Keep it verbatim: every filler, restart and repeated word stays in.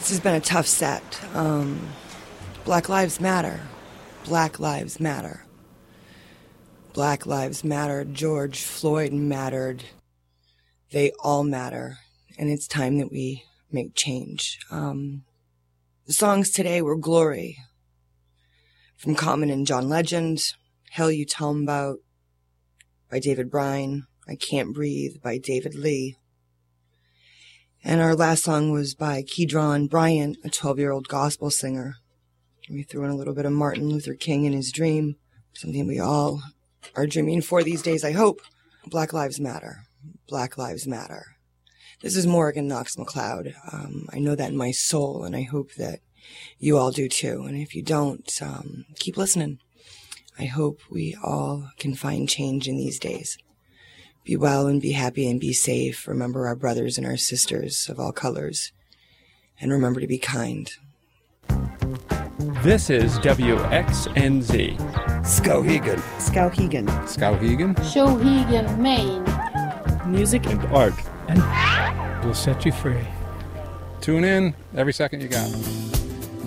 This has been a tough set. Um, Black Lives Matter. Black Lives Matter. Black Lives Matter. George Floyd mattered. They all matter. And it's time that we make change. Um, the songs today were Glory from Common and John Legend. Hell You Tell 'Em About by David Bryan. I Can't Breathe by David Lee. And our last song was by Kedron Bryant, a twelve-year-old gospel singer. We threw in a little bit of Martin Luther King and his dream, something we all are dreaming for these days, I hope. Black Lives Matter. Black Lives Matter. This is Morgan Knox McLeod. Um, I know that in my soul, and I hope that you all do too. And if you don't, um, keep listening. I hope we all can find change in these days. Be well and be happy and be safe. Remember our brothers and our sisters of all colors. And remember to be kind. This is W X N Z. Skowhegan. Skowhegan. Skowhegan. Skowhegan, Maine. Music and art. And will set you free. Tune in every second you got.